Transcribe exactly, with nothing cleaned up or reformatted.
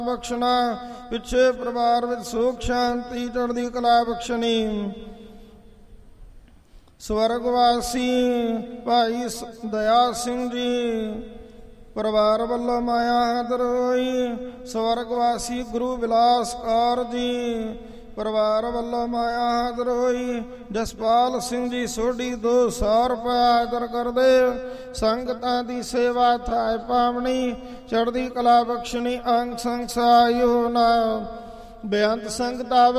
ਬਖਸ਼ਣਾ। ਪਿੱਛੇ ਪਰਿਵਾਰ ਵਿੱਚ ਸੁਖ ਸ਼ਾਂਤੀ ਚੜ੍ਹਦੀ ਕਲਾ ਬਖਸ਼ਣੀ। ਸਵਰਗਵਾਸੀ ਭਾਈ ਦਇਆ ਸਿੰਘ ਜੀ ਪਰਿਵਾਰ ਵੱਲੋਂ ਮਾਇਆ ਹਾਜ਼ਰ ਹੋਈ। ਸਵਰਗਵਾਸੀ ਗੁਰੂ ਬਿਲਾਸ ਕੌਰ ਜੀ ਪਰਿਵਾਰ ਵੱਲੋਂ ਮਾਇਆ ਹਾਜ਼ਰ ਹੋਈ। ਜਸਪਾਲ ਸਿੰਘ ਜੀ ਸੋਢੀ ਦੋ ਸੌ ਰੁਪਇਆ ਹਾਜ਼ਰ ਕਰਦੇ। ਸੰਗਤਾਂ ਦੀ ਸੇਵਾ ਥਾਇ ਪਾਵਣੀ ਚੜ੍ਹਦੀ ਕਲਾ ਬਖਸ਼ਣੀ। ਅੰਗ ਸੰਗ ਸਹਾਇਓ ਨਾ ਬੇਅੰਤ ਸੰਗਤਾਂ